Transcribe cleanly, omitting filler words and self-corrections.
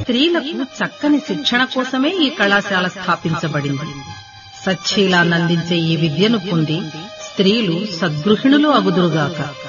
స్త్రీలకు చక్కని శిక్షణ కోసమే ఈ కళాశాల స్థాపించబడింది. సచ్చీలానందించే ఈ విద్యను పొంది స్త్రీలు సద్గృహిణులు అగుదురుగాక.